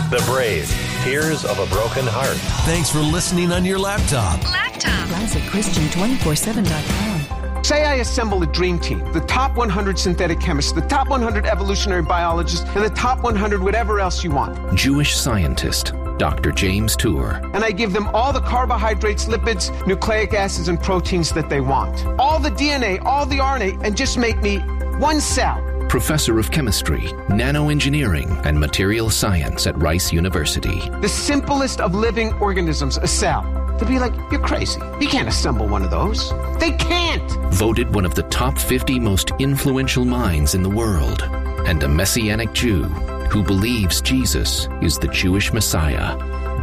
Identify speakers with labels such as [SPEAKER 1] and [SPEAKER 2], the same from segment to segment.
[SPEAKER 1] The Brave, Tears of a Broken Heart.
[SPEAKER 2] Thanks for listening on your laptop.
[SPEAKER 3] ClassicChristian247.com.
[SPEAKER 4] Say I assemble a dream team, the top 100 synthetic chemists, the top 100 evolutionary biologists, and the top 100 whatever else you want.
[SPEAKER 5] Jewish scientist, Dr. James Tour.
[SPEAKER 4] And I give them all the carbohydrates, lipids, nucleic acids, and proteins that they want. All the DNA, all the RNA, and just make me one cell.
[SPEAKER 5] Professor of Chemistry, Nanoengineering, and Material Science at Rice University.
[SPEAKER 4] The simplest of living organisms, a cell. They'd be like, you're crazy. You can't assemble one of those. They can't!
[SPEAKER 5] Voted one of the top 50 most influential minds in the world. And a Messianic Jew who believes Jesus is the Jewish Messiah.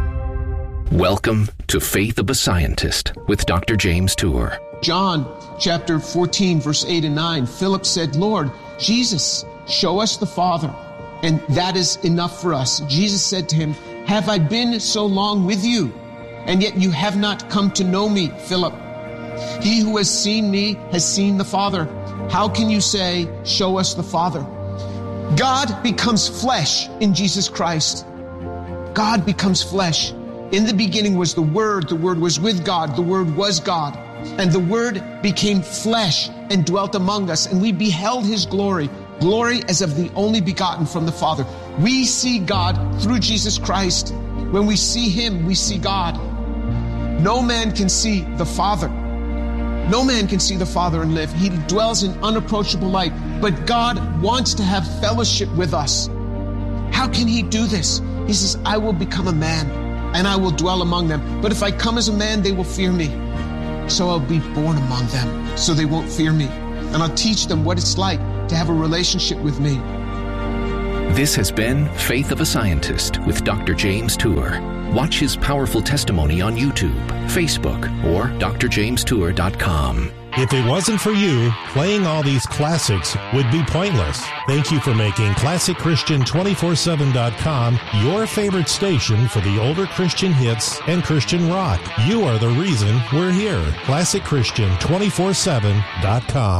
[SPEAKER 5] Welcome to Faith of a Scientist with Dr. James Tour.
[SPEAKER 4] John chapter 14, verse 8 and 9, Philip said, Lord, Jesus, show us the Father, and that is enough for us. Jesus said to him, have I been so long with you, and yet you have not come to know me, Philip? He who has seen me has seen the Father. How can you say, show us the Father? God becomes flesh in Jesus Christ. God becomes flesh. In the beginning was the Word was with God, the Word was God. And the Word became flesh and dwelt among us, and we beheld His glory, glory as of the only begotten from the Father. We see God through Jesus Christ. When we see Him, we see God. No man can see the Father. No man can see the Father and live. He dwells in unapproachable light. But God wants to have fellowship with us. How can He do this? He says, I will become a man, and I will dwell among them. But if I come as a man, they will fear me. So I'll be born among them, so they won't fear me. And I'll teach them what it's like to have a relationship with me.
[SPEAKER 5] This has been Faith of a Scientist with Dr. James Tour. Watch his powerful testimony on YouTube, Facebook, or drjamestour.com.
[SPEAKER 6] If it wasn't for you, playing all these classics would be pointless. Thank you for making ClassicChristian247.com your favorite station for the older Christian hits and Christian rock. You are the reason we're here. ClassicChristian247.com.